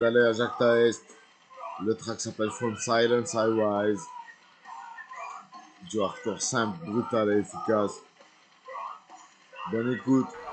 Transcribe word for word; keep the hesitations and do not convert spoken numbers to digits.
Allez à Jacta Est. Le track s'appelle From Silence I Rise. Du hardcore simple, brutal et efficace. Bonne écoute.